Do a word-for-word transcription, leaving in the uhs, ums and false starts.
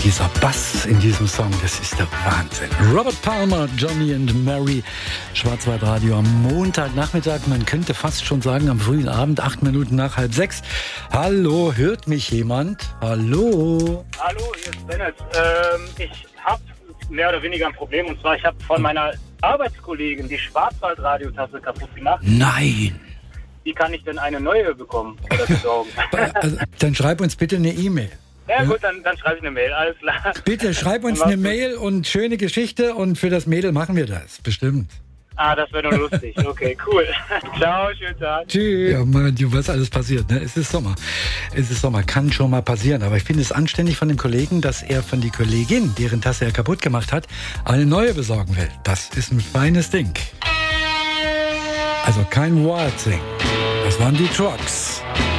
Dieser Bass in diesem Song, das ist der Wahnsinn. Robert Palmer, Johnny and Mary, Schwarzwaldradio am Montagnachmittag. Man könnte fast schon sagen am frühen Abend, acht Minuten nach halb sechs. Hallo, hört mich jemand? Hallo? Hallo, hier ist Bennett. Ähm, ich habe mehr oder weniger ein Problem. Und zwar, ich habe von meiner Arbeitskollegin die Schwarzwaldradio-Tasse kaputt gemacht. Nein! Wie kann ich denn eine neue bekommen oder besorgen? Also, dann schreib uns bitte eine E-Mail. Ja, ja gut, dann, dann schreibe ich eine Mail, alles klar. Bitte schreib uns eine Mail und schöne Geschichte und für das Mädel machen wir das, bestimmt. Ah, das wäre nur lustig. Okay, cool. Ciao, schönen Tag. Tschüss. Ja, Mann, du, was alles passiert, ne? Es ist Sommer. Es ist Sommer, kann schon mal passieren. Aber ich finde es anständig von dem Kollegen, dass er von die Kollegin, deren Tasse er kaputt gemacht hat, eine neue besorgen will. Das ist ein feines Ding. Also kein Wild Thing. Das waren die Trucks.